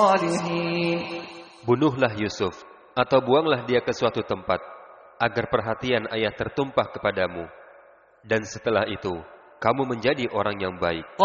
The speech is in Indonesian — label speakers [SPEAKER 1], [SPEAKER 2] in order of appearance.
[SPEAKER 1] الصالحين.
[SPEAKER 2] Bunuhlah Yusuf, atau buanglah dia ke suatu tempat, agar perhatian ayah tertumpah kepadamu. Dan setelah itu, kamu menjadi orang yang baik.